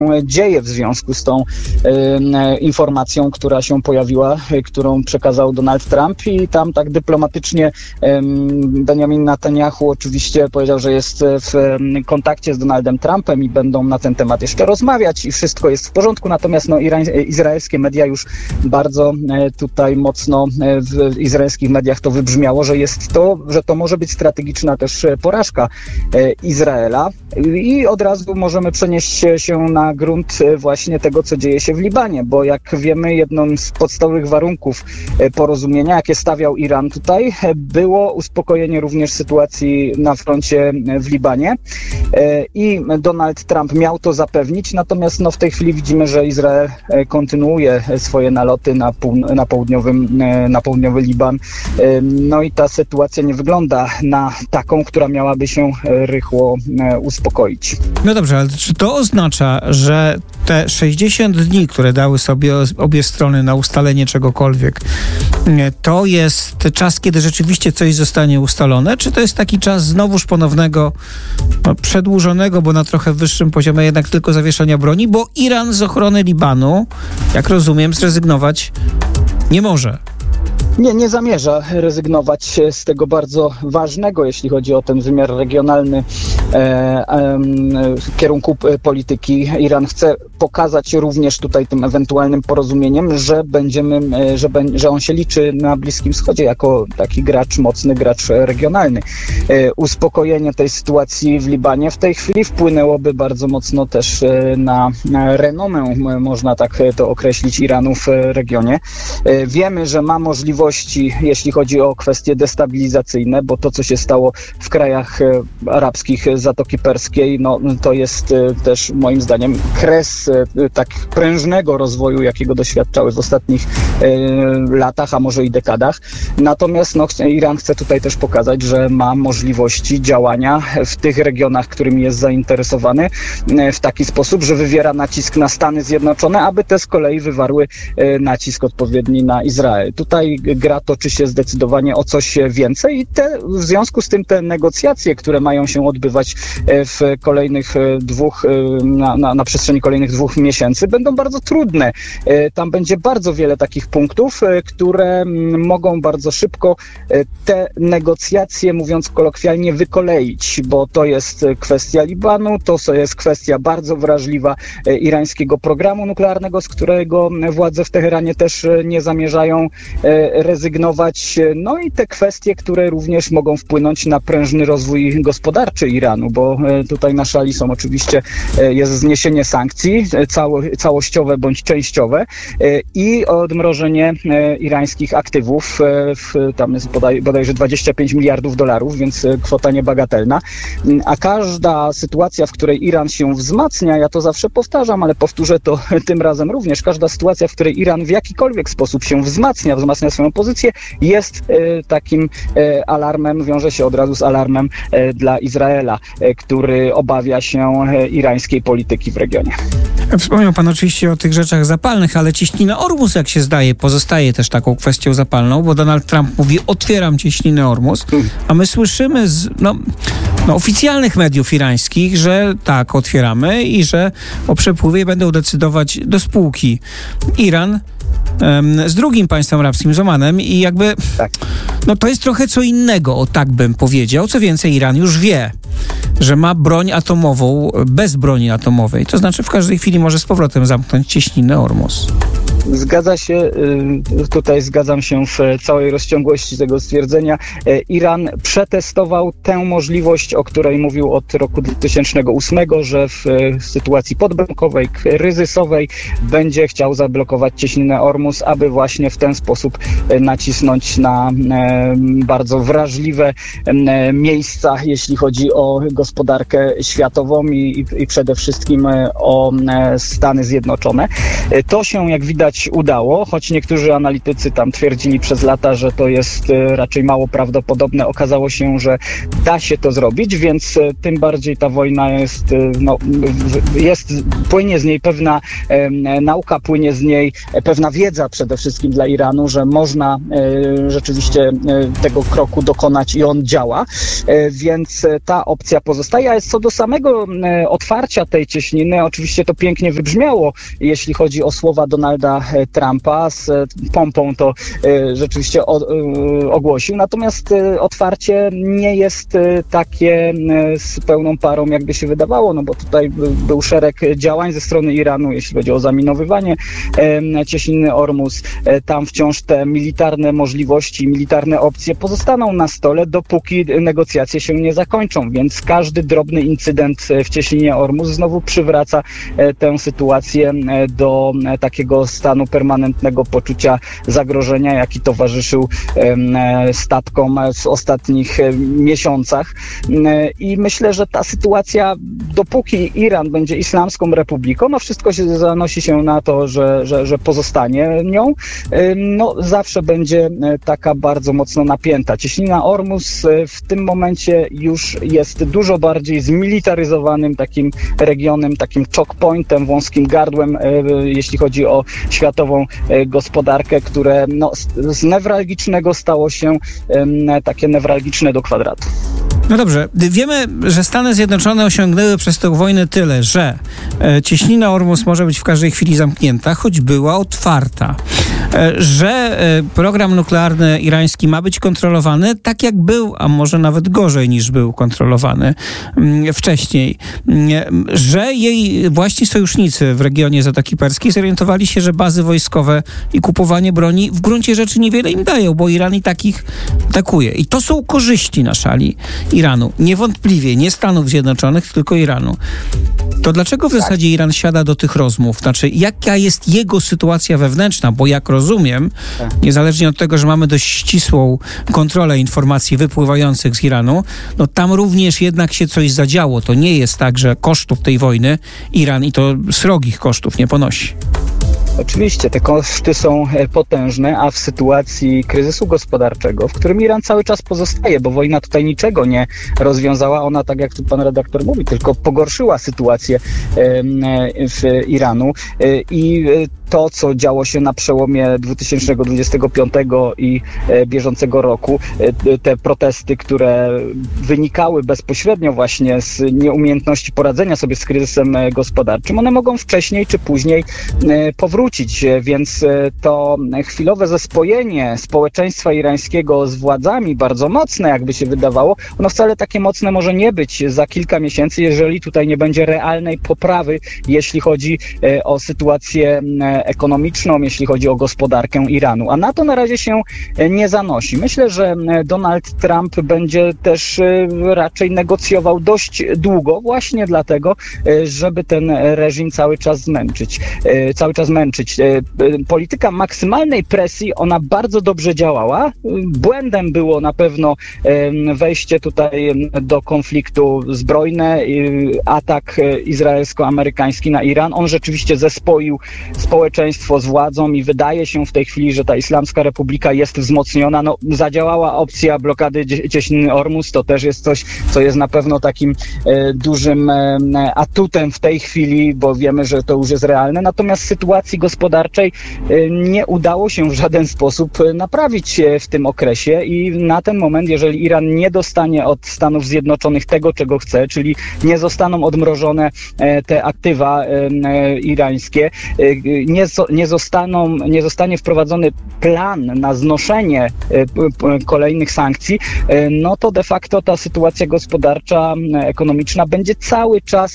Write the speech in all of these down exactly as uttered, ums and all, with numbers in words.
dzieje w związku z tą e, informacją, która się pojawiła, e, którą przekazał Donald Trump i tam tak dyplomatycznie e, Benjamin Netanyahu oczywiście powiedział, że jest w e, kontakcie z Donaldem Trumpem i będą na ten temat jeszcze rozmawiać i wszystko jest w porządku, natomiast no, irań, izraelskie media już bardzo e, tutaj mocno e, w izraelskich mediach to wybrzmiało, że jest to, że to może być strategiczna też porażka e, Izraela i od razu możemy przenieść się na grunt właśnie tego, co dzieje się w Libanie, bo jak wiemy, jednym z podstawowych warunków porozumienia, jakie stawiał Iran tutaj, było uspokojenie również sytuacji na froncie w Libanie i Donald Trump miał to zapewnić, natomiast no, w tej chwili widzimy, że Izrael kontynuuje swoje naloty na, pół- na, południowym, na południowy Liban, no i ta sytuacja nie wygląda na taką, która miałaby się rychło uspokoić. No dobrze, ale czy to oznacza, że te sześćdziesiąt dni, które dały sobie obie strony na ustalenie czegokolwiek, to jest czas, kiedy rzeczywiście coś zostanie ustalone? Czy to jest taki czas znowuż ponownego, no, przedłużonego, bo na trochę wyższym poziomie jednak tylko zawieszenia broni, bo Iran z ochrony Libanu, jak rozumiem, zrezygnować nie może? Nie, nie zamierza rezygnować z tego bardzo ważnego, jeśli chodzi o ten wymiar regionalny e, e, kierunku polityki. Iran chce pokazać również tutaj tym ewentualnym porozumieniem, że będziemy, że, że on się liczy na Bliskim Wschodzie jako taki gracz, mocny gracz regionalny. E, uspokojenie tej sytuacji w Libanie w tej chwili wpłynęłoby bardzo mocno też na, na renomę, można tak to określić, Iranu w regionie. E, wiemy, że ma możliwość, jeśli chodzi o kwestie destabilizacyjne, bo to, co się stało w krajach arabskich Zatoki Perskiej, no to jest też moim zdaniem kres tak prężnego rozwoju, jakiego doświadczały w ostatnich latach, a może i dekadach. Natomiast no, Iran chce tutaj też pokazać, że ma możliwości działania w tych regionach, którymi jest zainteresowany, w taki sposób, że wywiera nacisk na Stany Zjednoczone, aby te z kolei wywarły nacisk odpowiedni na Izrael. Tutaj gra toczy się zdecydowanie o coś więcej i te, w związku z tym te negocjacje, które mają się odbywać w kolejnych dwóch, na, na, na przestrzeni kolejnych dwóch miesięcy, będą bardzo trudne. Tam będzie bardzo wiele takich punktów, które mogą bardzo szybko te negocjacje, mówiąc kolokwialnie, wykoleić, bo to jest kwestia Libanu, to jest kwestia bardzo wrażliwa irańskiego programu nuklearnego, z którego władze w Teheranie też nie zamierzają rezygnować. No i te kwestie, które również mogą wpłynąć na prężny rozwój gospodarczy Iranu, bo tutaj na szali są oczywiście, jest zniesienie sankcji cało, całościowe bądź częściowe i odmrożenie irańskich aktywów, w, tam jest bodaj, bodajże dwadzieścia pięć miliardów dolarów, więc kwota niebagatelna. A każda sytuacja, w której Iran się wzmacnia, ja to zawsze powtarzam, ale powtórzę to tym razem również, każda sytuacja, w której Iran w jakikolwiek sposób się wzmacnia, wzmacnia swoją pozycję, jest e, takim e, alarmem, wiąże się od razu z alarmem e, dla Izraela, e, który obawia się e, irańskiej polityki w regionie. Wspomniał pan oczywiście o tych rzeczach zapalnych, ale cieśnina Ormus, jak się zdaje, pozostaje też taką kwestią zapalną, bo Donald Trump mówi: otwieram cieśninę Ormus, a my słyszymy z no, no, oficjalnych mediów irańskich, że tak, otwieramy i że o przepływie będą decydować do spółki Iran z drugim państwem arabskim, z Omanem, i jakby tak. No to jest trochę co innego, o tak bym powiedział. Co więcej, Iran już wie, że ma broń atomową bez broni atomowej. To znaczy w każdej chwili może z powrotem zamknąć cieśninę Ormus. Zgadza się, tutaj zgadzam się w całej rozciągłości tego stwierdzenia. Iran przetestował tę możliwość, o której mówił od roku dwa tysiące ósmego, że w sytuacji podbramkowej, kryzysowej będzie chciał zablokować cieśninę Ormus, aby właśnie w ten sposób nacisnąć na bardzo wrażliwe miejsca, jeśli chodzi o gospodarkę światową i, i przede wszystkim o Stany Zjednoczone. To się, jak widać, wycofać udało, choć niektórzy analitycy tam twierdzili przez lata, że to jest raczej mało prawdopodobne. Okazało się, że da się to zrobić, więc tym bardziej ta wojna jest, no, jest płynie z niej pewna e, nauka, płynie z niej pewna wiedza przede wszystkim dla Iranu, że można e, rzeczywiście e, tego kroku dokonać i on działa, e, więc ta opcja pozostaje. A co do samego e, otwarcia tej cieśniny, oczywiście to pięknie wybrzmiało, jeśli chodzi o słowa Donalda Trumpa. Z e, pompą to e, rzeczywiście o, e, ogłosił, natomiast e, otwarcie nie jest e, takie e, z pełną parą, jakby się wydawało, no bo tutaj był szereg działań ze strony Iranu, jeśli chodzi o zaminowywanie e, cieśniny Ormus. E, tam wciąż te militarne możliwości, militarne opcje pozostaną na stole, dopóki negocjacje się nie zakończą, więc każdy drobny incydent w cieśninie Ormus znowu przywraca e, tę sytuację e, do e, takiego stanu permanentnego poczucia zagrożenia, jaki towarzyszył e, statkom w ostatnich e, miesiącach. E, I myślę, że ta sytuacja, dopóki Iran będzie islamską republiką, a wszystko się zanosi się na to, że, że, że pozostanie nią, no zawsze będzie taka bardzo mocno napięta. Cieśnina Ormus w tym momencie już jest dużo bardziej zmilitaryzowanym takim regionem, takim choke pointem, wąskim gardłem, jeśli chodzi o światową gospodarkę, które no, z newralgicznego stało się takie newralgiczne do kwadratu. No dobrze, wiemy, że Stany Zjednoczone osiągnęły przez tę wojnę tyle, że e, cieśnina Ormus może być w każdej chwili zamknięta, choć była otwarta. E, że e, program nuklearny irański ma być kontrolowany tak jak był, a może nawet gorzej niż był kontrolowany m, wcześniej. M, że jej właśnie sojusznicy w regionie Zatoki Perskiej zorientowali się, że bazy wojskowe i kupowanie broni w gruncie rzeczy niewiele im dają, bo Iran i takich atakuje. I to są korzyści na szali Iranu. Niewątpliwie nie Stanów Zjednoczonych, tylko Iranu. To dlaczego w zasadzie Iran siada do tych rozmów? Znaczy, jaka jest jego sytuacja wewnętrzna? Bo jak rozumiem, niezależnie od tego, że mamy dość ścisłą kontrolę informacji wypływających z Iranu, no tam również jednak się coś zadziało. To nie jest tak, że kosztów tej wojny Iran, i to srogich kosztów, nie ponosi. Oczywiście te koszty są potężne, a w sytuacji kryzysu gospodarczego, w którym Iran cały czas pozostaje, bo wojna tutaj niczego nie rozwiązała, ona, tak jak tu pan redaktor mówi, tylko pogorszyła sytuację w Iranu i to, co działo się na przełomie dwa tysiące dwudziestego piątego i bieżącego roku, te protesty, które wynikały bezpośrednio właśnie z nieumiejętności poradzenia sobie z kryzysem gospodarczym, one mogą wcześniej czy później powrócić, więc to chwilowe zespojenie społeczeństwa irańskiego z władzami, bardzo mocne, jakby się wydawało, ono wcale takie mocne może nie być za kilka miesięcy, jeżeli tutaj nie będzie realnej poprawy, jeśli chodzi o sytuację ekonomiczną, jeśli chodzi o gospodarkę Iranu. A na to na razie się nie zanosi. Myślę, że Donald Trump będzie też raczej negocjował dość długo, właśnie dlatego, żeby ten reżim cały czas zmęczyć. Cały czas męczyć. Polityka maksymalnej presji, ona bardzo dobrze działała. Błędem było na pewno wejście tutaj do konfliktu zbrojne, atak izraelsko-amerykański na Iran. On rzeczywiście zespoił społeczeństwo z władzą i wydaje się w tej chwili, że ta Islamska Republika jest wzmocniona. No, zadziałała opcja blokady cieśniny Ormus, to też jest coś, co jest na pewno takim e, dużym e, atutem w tej chwili, bo wiemy, że to już jest realne. Natomiast sytuacji gospodarczej e, nie udało się w żaden sposób naprawić w tym okresie i na ten moment, jeżeli Iran nie dostanie od Stanów Zjednoczonych tego, czego chce, czyli nie zostaną odmrożone e, te aktywa e, irańskie, e, nie, nie, zostaną, nie zostanie wprowadzony plan na znoszenie kolejnych sankcji, no to de facto ta sytuacja gospodarcza, ekonomiczna będzie cały czas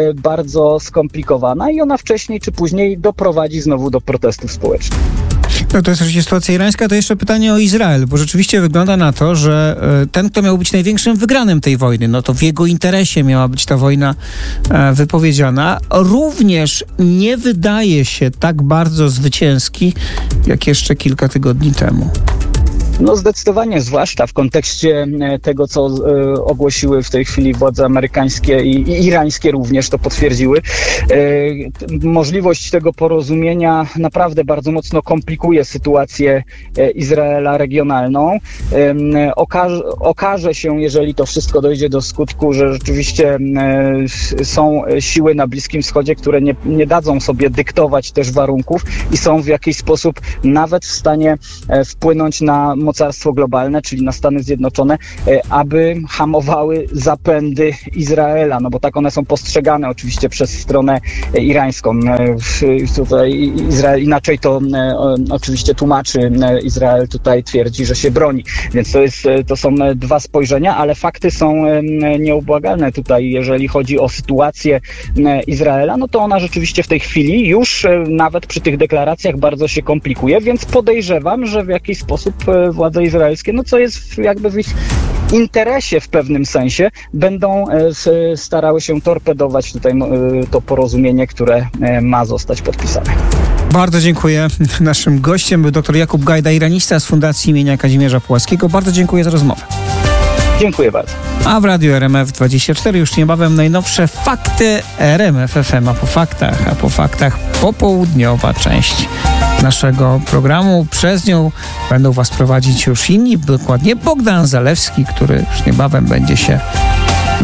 bardzo skomplikowana i ona wcześniej czy później doprowadzi znowu do protestów społecznych. No to jest oczywiście sytuacja irańska, to jeszcze pytanie o Izrael, bo rzeczywiście wygląda na to, że ten, kto miał być największym wygranym tej wojny, no to w jego interesie miała być ta wojna wypowiedziana, również nie wydaje się tak bardzo zwycięski, jak jeszcze kilka tygodni temu. No zdecydowanie, zwłaszcza w kontekście tego, co e, ogłosiły w tej chwili władze amerykańskie i, i irańskie również to potwierdziły. E, możliwość tego porozumienia naprawdę bardzo mocno komplikuje sytuację e, Izraela regionalną. E, okaże, okaże się, jeżeli to wszystko dojdzie do skutku, że rzeczywiście e, są siły na Bliskim Wschodzie, które nie, nie dadzą sobie dyktować też warunków i są w jakiś sposób nawet w stanie e, wpłynąć na mocarstwo globalne, czyli na Stany Zjednoczone, e, aby hamowały zapędy Izraela, no bo tak one są postrzegane oczywiście przez stronę e, irańską. E, tutaj Izrael inaczej to e, oczywiście tłumaczy. E, Izrael tutaj twierdzi, że się broni, więc to jest, to są dwa spojrzenia, ale fakty są e, nieubłagalne tutaj, jeżeli chodzi o sytuację e, Izraela, no to ona rzeczywiście w tej chwili już e, nawet przy tych deklaracjach bardzo się komplikuje, więc podejrzewam, że w jakiś sposób e, władze izraelskie, no co jest w, jakby w ich interesie w pewnym sensie, będą e, starały się torpedować tutaj e, to porozumienie, które e, ma zostać podpisane. Bardzo dziękuję. Naszym gościem był dr Jakub Gajda, iranista z Fundacji imienia Kazimierza Pułaskiego. Bardzo dziękuję za rozmowę. Dziękuję bardzo. A w Radiu R M F dwadzieścia cztery już niebawem najnowsze fakty R M F F M, a po faktach, a po faktach popołudniowa część naszego programu. Przez nią będą Was prowadzić już inni, dokładnie Bogdan Zalewski, który już niebawem będzie się